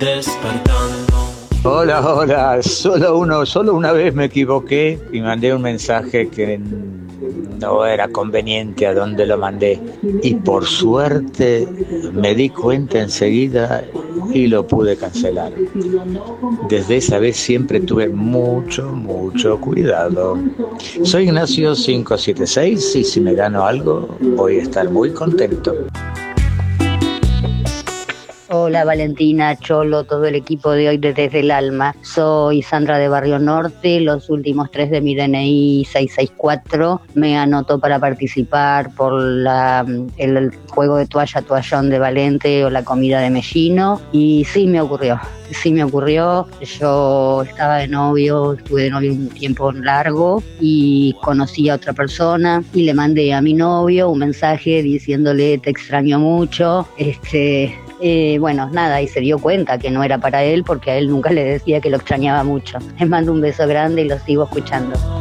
Despertando. Hola, hola. Solo una vez me equivoqué y mandé un mensaje que no era conveniente a donde lo mandé. Y por suerte me di cuenta enseguida y lo pude cancelar. Desde esa vez siempre tuve mucho cuidado. Soy Ignacio 576 y si me gano algo voy a estar muy contento. Hola Valentina, Cholo, todo el equipo de hoy de Desde el Alma. Soy Sandra de Barrio Norte, los últimos 3 de mi DNI 664 me anotó para participar por el juego de toallón de Valente o la comida de Mellino y sí me ocurrió. Yo estaba de novio, estuve de novio un tiempo largo y conocí a otra persona y le mandé a mi novio un mensaje diciéndole te extraño mucho, bueno, nada, y se dio cuenta que no era para él porque a él nunca le decía que lo extrañaba mucho. Les mando un beso grande y lo sigo escuchando.